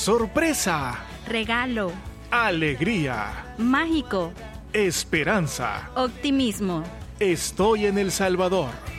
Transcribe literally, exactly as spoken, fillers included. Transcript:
sorpresa, regalo, alegría, mágico, esperanza. optimismo. Estoy en El Salvador.